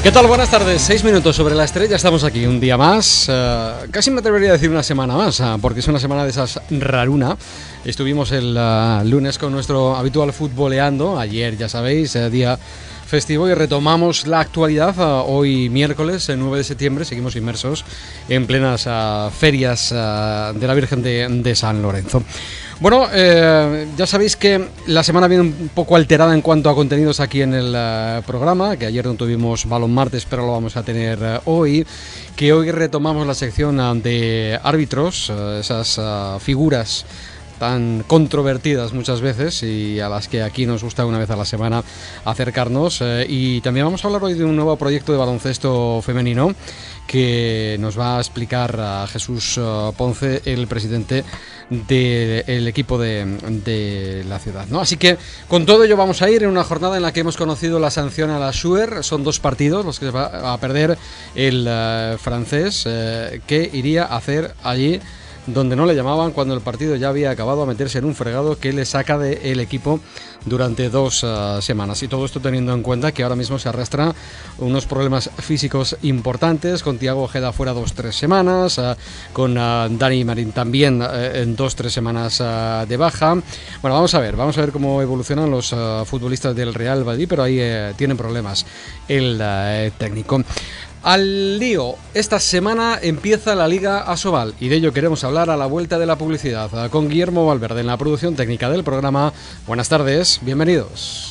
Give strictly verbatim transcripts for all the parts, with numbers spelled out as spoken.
¿Qué tal? Buenas tardes, seis minutos sobre las tres, ya estamos aquí un día más, uh, casi me atrevería a decir una semana más, uh, porque es una semana de esas raruna. Estuvimos el uh, lunes con nuestro habitual futboleando, ayer ya sabéis, uh, día festivo, y retomamos la actualidad uh, hoy miércoles, el nueve de septiembre, seguimos inmersos en plenas uh, ferias uh, de la Virgen de, de San Lorenzo. Bueno, eh, ya sabéis que la semana viene un poco alterada en cuanto a contenidos aquí en el uh, programa, que ayer no tuvimos balón martes, pero lo vamos a tener uh, hoy, que hoy retomamos la sección uh, de árbitros, uh, esas uh, figuras tan controvertidas muchas veces y a las que aquí nos gusta una vez a la semana acercarnos, eh, y también vamos a hablar hoy de un nuevo proyecto de baloncesto femenino que nos va a explicar a Jesús uh, Ponce, el presidente del equipo de, de la ciudad, ¿no? Así que con todo ello vamos a ir en una jornada en la que hemos conocido la sanción a la Schuer. Son dos partidos los que va a perder el uh, francés, uh, que iría a hacer allí donde no le llamaban cuando el partido ya había acabado, a meterse en un fregado que le saca del equipo durante dos uh, semanas. Y todo esto teniendo en cuenta que ahora mismo se arrastra unos problemas físicos importantes, con Thiago Ojeda fuera dos tres semanas, uh, con uh, Dani Marín también uh, en dos tres semanas uh, de baja. Bueno, vamos a ver, vamos a ver cómo evolucionan los uh, futbolistas del Real Valladolid, pero ahí uh, tienen problemas el uh, técnico. Al lío, esta semana empieza la Liga Asobal y de ello queremos hablar a la vuelta de la publicidad con Guillermo Valverde en la producción técnica del programa. Buenas tardes, bienvenidos.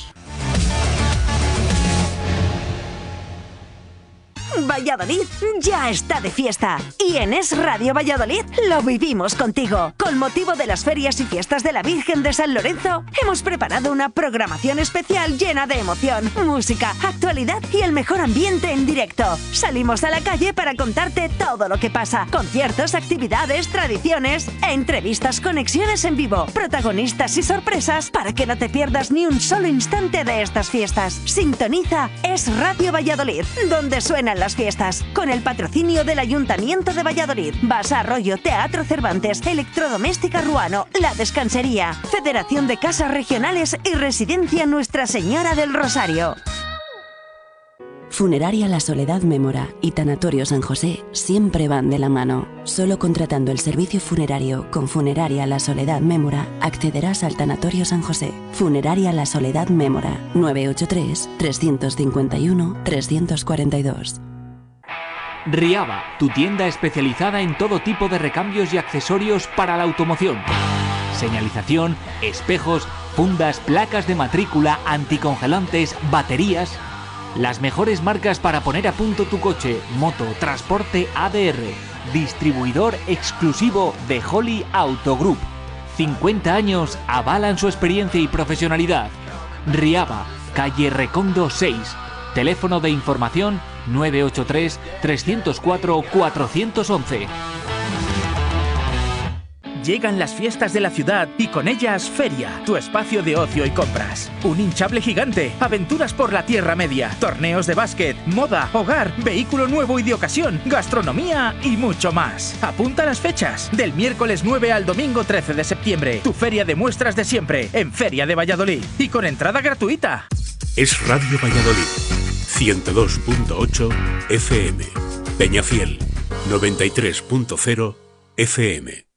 Valladolid ya está de fiesta y en Es Radio Valladolid lo vivimos contigo. Con motivo de las ferias y fiestas de la Virgen de San Lorenzo, hemos preparado una programación especial llena de emoción, música, actualidad y el mejor ambiente en directo. Salimos a la calle para contarte todo lo que pasa: conciertos, actividades, tradiciones, entrevistas, conexiones en vivo, protagonistas y sorpresas para que no te pierdas ni un solo instante de estas fiestas. Sintoniza Es Radio Valladolid, donde suenan las fiestas, con el patrocinio del Ayuntamiento de Valladolid, Basa Arroyo, Teatro Cervantes, Electrodoméstica Ruano, La Descansería, Federación de Casas Regionales y Residencia Nuestra Señora del Rosario. Funeraria La Soledad Mémora y Tanatorio San José siempre van de la mano. Solo contratando el servicio funerario con Funeraria La Soledad Mémora accederás al Tanatorio San José. Funeraria La Soledad Mémora, nueve ocho tres, tres cinco uno, tres cuatro dos. Riaba, tu tienda especializada en todo tipo de recambios y accesorios para la automoción. Señalización, espejos, fundas, placas de matrícula, anticongelantes, baterías. Las mejores marcas para poner a punto tu coche, moto, transporte A D R. Distribuidor exclusivo de Holly Auto Group. cincuenta años avalan su experiencia y profesionalidad. Riaba, calle Recondo seis. Teléfono de información nueve ocho tres, tres cero cuatro, cuatro uno uno. Llegan las fiestas de la ciudad y con ellas Feria, tu espacio de ocio y compras. Un hinchable gigante, aventuras por la Tierra Media, torneos de básquet, moda, hogar, vehículo nuevo y de ocasión, gastronomía y mucho más. Apunta las fechas, del miércoles nueve al domingo trece de septiembre. Tu feria de muestras de siempre, en Feria de Valladolid. Y con entrada gratuita. Es Radio Valladolid, ciento dos punto ocho F M. Peñafiel, noventa y tres punto cero F M.